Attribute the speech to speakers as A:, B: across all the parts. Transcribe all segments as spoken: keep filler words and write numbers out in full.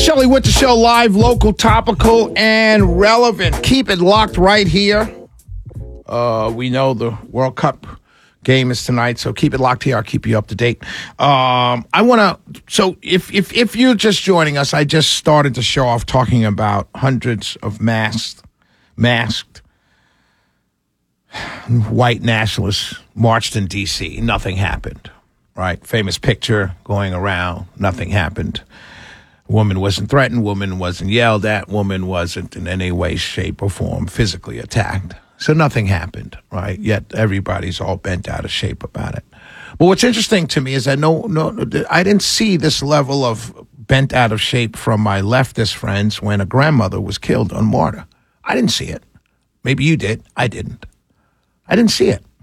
A: Shelley Winter Show, live, local, topical, and relevant. Keep it locked right here. Uh, we know the World Cup game is tonight, so keep it locked here. I'll keep you up to date. Um, I want to, so if, if, if you're just joining us, I just started the show off talking about hundreds of masked, masked white nationalists marched in D C. Nothing happened, right? Famous picture going around. Nothing happened. Woman wasn't threatened. Woman wasn't yelled at. Woman wasn't in any way, shape, or form physically attacked. So nothing happened, right? Yet everybody's all bent out of shape about it. But what's interesting to me is that no, no, I didn't see this level of bent out of shape from my leftist friends when a grandmother was killed on MARTA. I didn't see it. Maybe you did. I didn't. I didn't see it.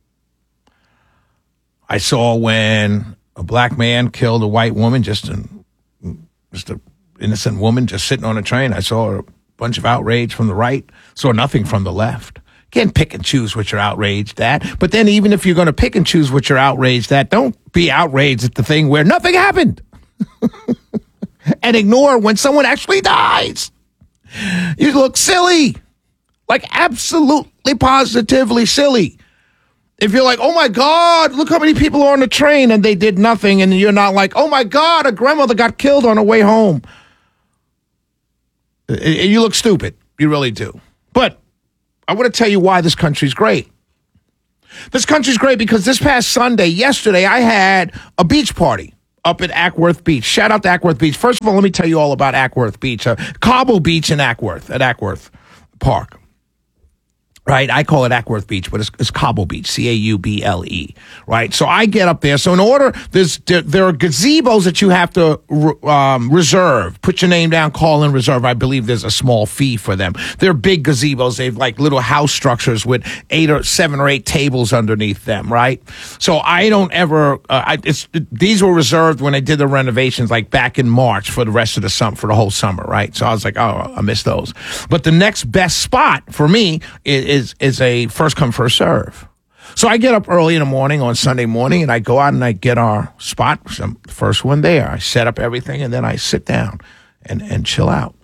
A: I saw when a black man killed a white woman, just an just an innocent woman just sitting on a train. I saw a bunch of outrage from the right. Saw nothing from the left. Can't pick and choose what you're outraged at. But then even if you're going to pick and choose what you're outraged at, don't be outraged at the thing where nothing happened. And ignore when someone actually dies. You look silly. Like absolutely, positively silly. If you're like, oh my God, look how many people are on the train and they did nothing, and you're not like, oh my God, a grandmother got killed on her way home. You look stupid. You really do. But I want to tell you why this country's great. This country's great because this past Sunday, yesterday, I had a beach party up at Ackworth Beach. Shout out to Ackworth Beach. First of all, let me tell you all about Ackworth Beach. Uh, Cobble Beach in Ackworth, at Ackworth Park. Right, I call it Ackworth Beach, but it's, it's Cobble Beach, C A U B L E, right? So I get up there. So in order, there's there are gazebos that you have to um, reserve. Put your name down, call and reserve. I believe there's a small fee for them. They're big gazebos. They've like little house structures with eight or seven or eight tables underneath them, right? So I don't ever. Uh, I, it's these were reserved when I did the renovations, like back in March for the rest of the summer, for the whole summer, right? So I was like, oh, I missed those. But the next best spot for me is. Is, is a first come, first serve. So I get up early in the morning on Sunday morning and I go out and I get our spot, I'm the first one there. I set up everything and then I sit down and, and chill out.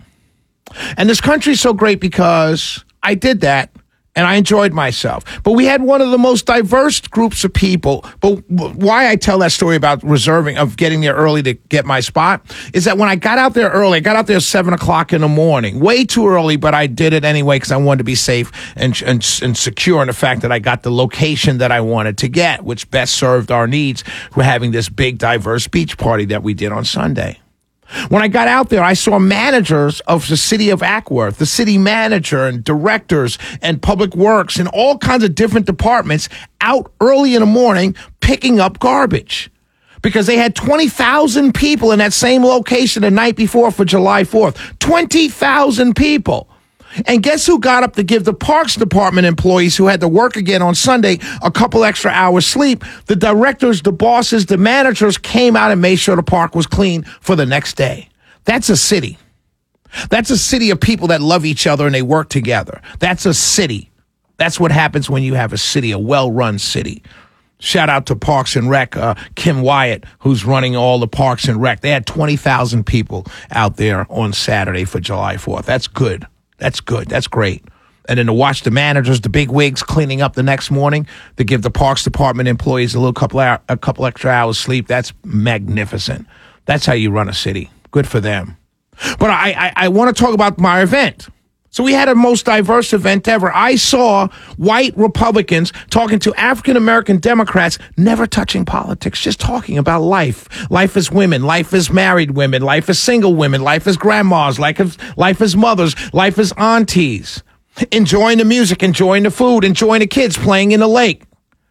A: And this country's so great because I did that and I enjoyed myself. But we had one of the most diverse groups of people. But why I tell that story about reserving, of getting there early to get my spot, is that when I got out there early, I got out there at seven o'clock in the morning. Way too early, but I did it anyway because I wanted to be safe and, and, and secure in the fact that I got the location that I wanted to get, which best served our needs for having this big, diverse beach party that we did on Sunday. When I got out there, I saw managers of the city of Ackworth, the city manager and directors and public works and all kinds of different departments out early in the morning picking up garbage because they had twenty thousand people in that same location the night before for July fourth. twenty thousand people. And guess who got up to give the Parks Department employees who had to work again on Sunday a couple extra hours sleep? The directors, the bosses, the managers came out and made sure the park was clean for the next day. That's a city. That's a city of people that love each other and they work together. That's a city. That's what happens when you have a city, a well-run city. Shout out to Parks and Rec, uh, Kim Wyatt, who's running all the Parks and Rec. They had twenty thousand people out there on Saturday for July fourth. That's good. That's good. That's great. And then to watch the managers, the big wigs cleaning up the next morning, to give the Parks Department employees a little couple hour, a couple extra hours sleep, that's magnificent. That's how you run a city. Good for them. But I, I, I want to talk about my event. So we had a most diverse event ever. I saw white Republicans talking to African-American Democrats, never touching politics, just talking about life. Life as women, life as married women, life as single women, life as grandmas, life as, life as mothers, life as aunties. Enjoying the music, enjoying the food, enjoying the kids playing in the lake.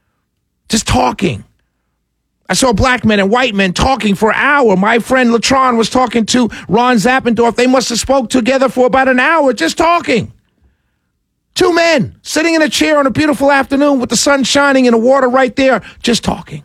A: Just talking. I saw black men and white men talking for an hour. My friend Latron was talking to Ron Zappendorf. They must have spoke together for about an hour just talking. Two men sitting in a chair on a beautiful afternoon with the sun shining and the water right there, just talking.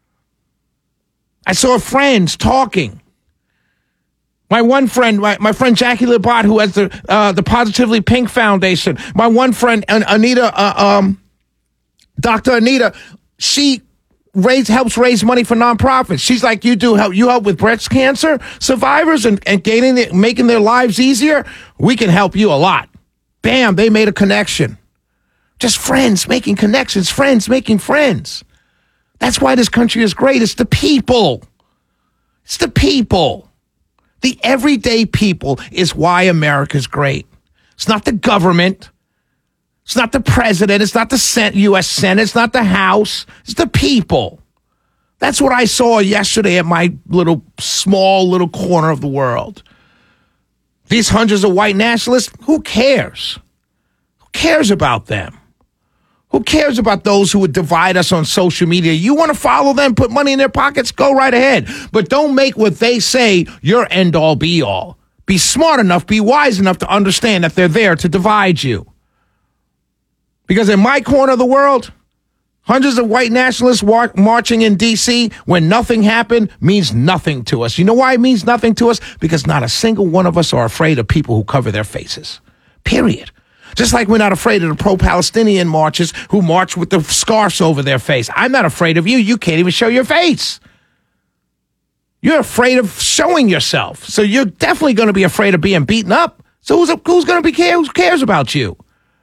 A: I saw friends talking. My one friend, my, my friend Jackie Labat, who has the uh, the Positively Pink Foundation. My one friend, Anita, uh, um, Doctor Anita, she raise helps raise money for nonprofits. She's like, you do help. You help with breast cancer survivors and, and gaining the, making their lives easier. We can help you a lot. Bam, they made a connection. Just friends making connections, friends making friends. That's why this country is great. It's the people. It's the people. The everyday people is why America's great. It's not the government. It's not the president. It's not the U S Senate. It's not the House. It's the people. That's what I saw yesterday at my little, small little corner of the world. These hundreds of white nationalists, who cares? Who cares about them? Who cares about those who would divide us on social media? You want to follow them, put money in their pockets, go right ahead. But don't make what they say your end-all, be-all. Be smart enough, be wise enough to understand that they're there to divide you. Because in my corner of the world, hundreds of white nationalists war- marching in D C when nothing happened means nothing to us. You know why it means nothing to us? Because not a single one of us are afraid of people who cover their faces. Period. Just like we're not afraid of the pro-Palestinian marches who march with the scarves over their face. I'm not afraid of you. You can't even show your face. You're afraid of showing yourself. So you're definitely going to be afraid of being beaten up. So who's, who's going to be care? Who cares about you?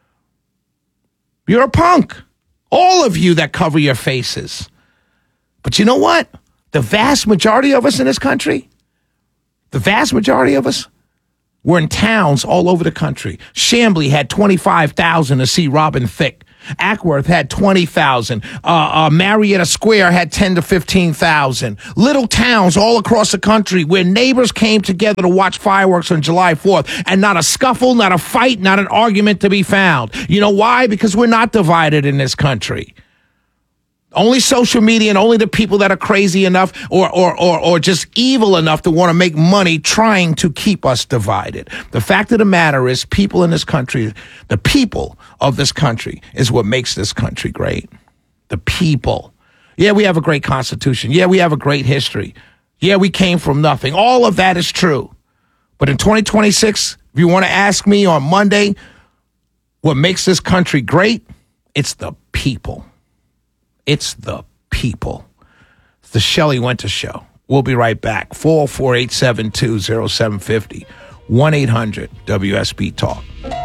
A: You're a punk. All of you that cover your faces. But you know what? The vast majority of us in this country, the vast majority of us, we're in towns all over the country. Chamblee had twenty-five thousand to see Robin Thicke. Ackworth had twenty thousand. Uh, uh, Marietta Square had ten to fifteen thousand. Little towns all across the country where neighbors came together to watch fireworks on July fourth. And not a scuffle, not a fight, not an argument to be found. You know why? Because we're not divided in this country. Only social media and only the people that are crazy enough or, or, or, or just evil enough to want to make money trying to keep us divided. The fact of the matter is people in this country, the people of this country is what makes this country great. The people. Yeah, we have a great constitution. Yeah, we have a great history. Yeah, we came from nothing. All of that is true. But in twenty twenty-six, if you want to ask me on Monday what makes this country great, it's the people. It's the people. It's the Shelley Winter Show. We'll be right back. four oh four, eight seven two, oh seven five oh. one eight hundred W S B Talk.